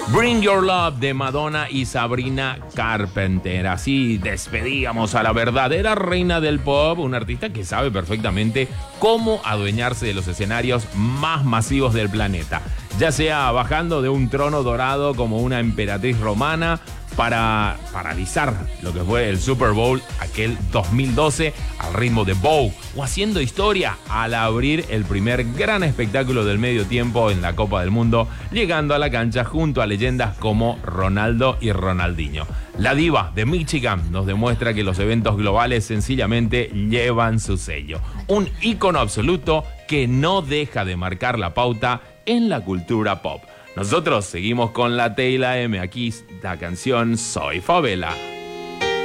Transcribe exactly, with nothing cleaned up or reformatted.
Bring Your Love de Madonna y Sabrina Carpenter. Así despedíamos a la verdadera reina del pop, una artista que sabe perfectamente cómo adueñarse de los escenarios más masivos del planeta, ya sea bajando de un trono dorado como una emperatriz romana para paralizar lo que fue el Super Bowl aquel dos mil doce al ritmo de Vogue, o haciendo historia al abrir el primer gran espectáculo del medio tiempo en la Copa del Mundo, llegando a la cancha junto a leyendas como Ronaldo y Ronaldinho. La diva de Michigan nos demuestra que los eventos globales sencillamente llevan su sello, un ícono absoluto que no deja de marcar la pauta en la cultura pop. Nosotros seguimos con la T y la M. Aquí la canción Soy Favela.